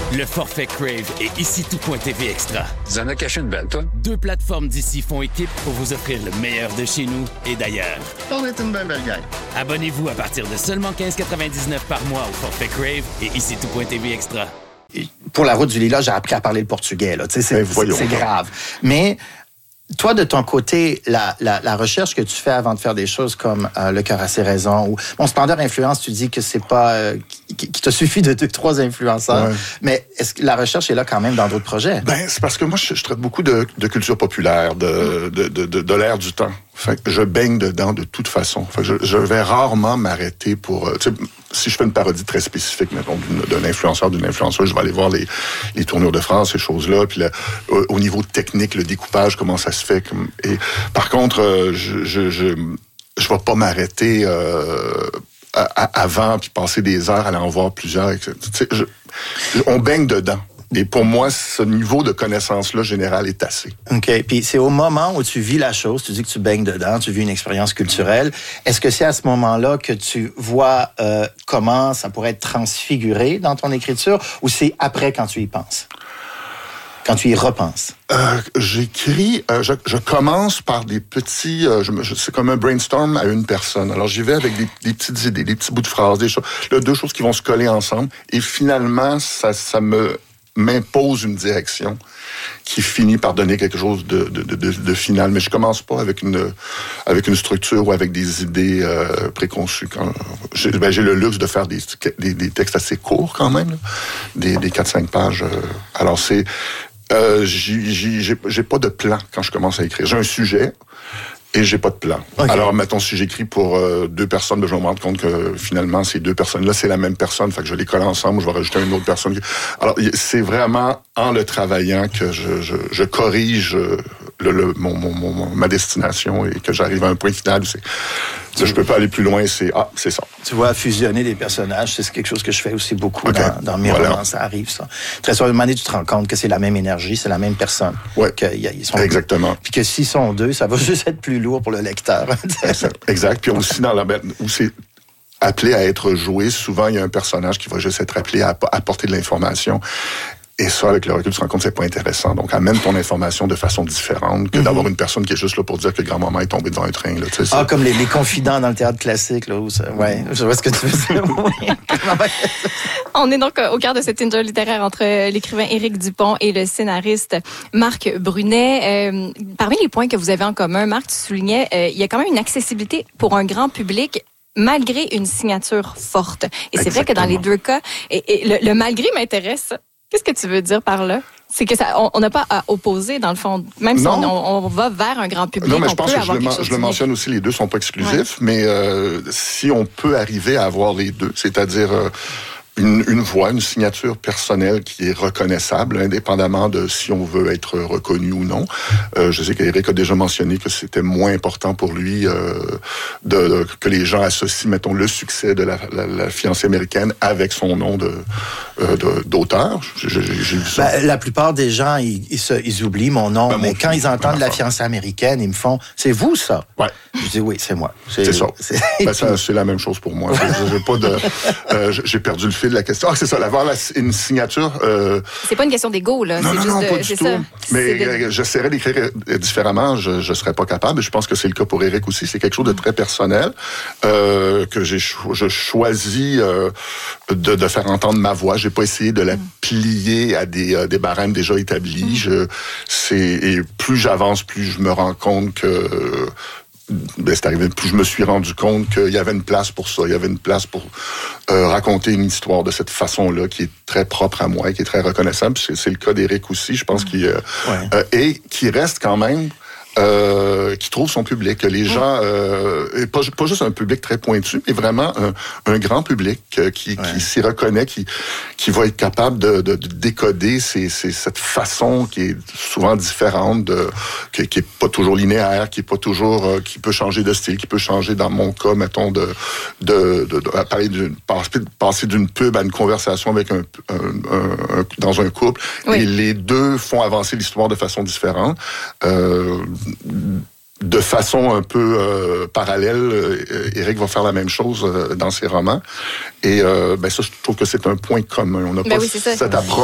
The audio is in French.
Le forfait Crave et ici tout.tv Extra. Tu en as caché une belle, toi? 2 plateformes d'ici font équipe pour vous offrir le meilleur de chez nous et d'ailleurs. On est une belle gang. Abonnez-vous à partir de seulement 15,99 par mois au forfait Crave et ici tout.tv Extra. Pour la route du lilas, j'ai appris à parler le portugais. Là. C'est grave. Mais toi, de ton côté, la recherche que tu fais avant de faire des choses comme Le cœur a ses raisons ou mon Splendeur Influence, tu dis que c'est pas qu'il te suffit de 2-3 influenceurs. Ouais. Mais est-ce que la recherche est là quand même dans d'autres projets? Ben, c'est parce que moi, je traite beaucoup de culture populaire, de l'ère du temps. Fait que je baigne dedans de toute façon. Fait que je vais rarement m'arrêter pour... si je fais une parodie très spécifique, mettons, d'un influenceur, d'une influenceuse, je vais aller voir les tournures de France, ces choses-là. Puis au niveau technique, le découpage, comment ça se fait. Et par contre, je vais pas m'arrêter avant, puis passer des heures à aller en voir plusieurs. On baigne dedans. Et pour moi, ce niveau de connaissance-là, général, est assez. OK. Puis c'est au moment où tu vis la chose, tu dis que tu baignes dedans, tu vis une expérience culturelle. Est-ce que c'est à ce moment-là que tu vois comment ça pourrait être transfiguré dans ton écriture ou c'est après quand tu y penses? Quand tu y repenses? J'écris, je commence par des petits... c'est comme un brainstorm à une personne. Alors, j'y vais avec des petites idées, des petits bouts de phrases, des choses. Là, 2 choses qui vont se coller ensemble. Et finalement, ça m'impose une direction qui finit par donner quelque chose de final. Mais je commence pas avec une structure ou avec des idées préconçues. J'ai le luxe de faire des textes assez courts quand même, là, des 4-5 pages. Alors c'est... j'ai pas de plan quand je commence à écrire. J'ai un sujet et j'ai pas de plan. Okay. Alors, mettons, si j'écris pour 2 personnes, je vais me rendre compte que finalement, ces 2 personnes-là, c'est la même personne. Fait que je les colle ensemble, je vais rajouter une autre personne. Alors, c'est vraiment en le travaillant que je corrige ma destination et que j'arrive à un point final. Là, je peux pas aller plus loin, c'est ça. Tu vois, fusionner des personnages, c'est quelque chose que je fais aussi beaucoup dans mes romans, ça arrive, ça. Très souvent, à un moment donné, tu te rends compte que c'est la même énergie, c'est la même personne. Oui, exactement. Puis que s'ils sont 2, ça va juste être plus lourd pour le lecteur. Exact. Puis aussi, dans la où c'est appelé à être joué, souvent, il y a un personnage qui va juste être appelé à apporter de l'information. Et ça, avec le recul, tu te rends compte que c'est pas intéressant. Donc, amène ton information de façon différente que d'avoir une personne qui est juste là pour dire que grand-maman est tombée devant un train. Là, comme les confidents dans le théâtre classique. Là, où ça... Ouais, je vois ce que tu veux dire. On est donc au cœur de cette interview littéraire entre l'écrivain Éric Dupont et le scénariste Marc Brunet. Parmi les points que vous avez en commun, Marc, tu soulignais, il y a quand même une accessibilité pour un grand public malgré une signature forte. Et c'est vrai que dans les 2 cas, et le malgré m'intéresse. Qu'est-ce que tu veux dire par là? C'est que on n'a pas à opposer, dans le fond. Même si on va vers un grand public, non, mais je pense que je le mentionne aussi, les 2 sont pas exclusifs, mais si on peut arriver à avoir les 2, c'est-à-dire une voix, une signature personnelle qui est reconnaissable, indépendamment de si on veut être reconnu ou non. Je sais qu'Éric a déjà mentionné que c'était moins important pour lui que les gens associent, mettons, le succès de la fiancée américaine avec son nom d'auteur. J'ai vu ça. La plupart des gens, ils oublient mon nom, mais quand ils entendent la fiancée américaine, ils me font « C'est vous, ça? » Ouais. Je dis « Oui, c'est moi. » C'est ça. C'est la même chose pour moi. J'ai perdu le fil de la question. C'est ça, avoir une signature... C'est pas une question d'ego, là. Non, pas du tout. Ça. Mais j'essaierais d'écrire différemment. Je serais pas capable. Je pense que c'est le cas pour Éric aussi. C'est quelque chose de très personnel que je choisis de faire entendre ma voix. J'ai pas essayé de la plier à des barèmes déjà établis. Et plus j'avance, plus je me rends compte que... c'est arrivé, plus je me suis rendu compte qu'il y avait une place pour ça. Il y avait une place pour raconter une histoire de cette façon-là qui est très propre à moi et qui est très reconnaissable. C'est le cas d'Éric aussi, je pense, et qui reste quand même... qui trouve son public, que les gens, et pas juste un public très pointu, mais vraiment un grand public qui s'y reconnaît, qui va être capable de décoder cette façon qui est souvent différente, qui est pas toujours linéaire, qui est pas toujours, qui peut changer de style, qui peut changer, dans mon cas, mettons, passer d'une pub à une conversation avec dans un couple, et les 2 font avancer l'histoire de façon différente. De façon un peu parallèle, Éric va faire la même chose dans ses romans. Et ça, je trouve que c'est un point commun. On n'a pas cette approche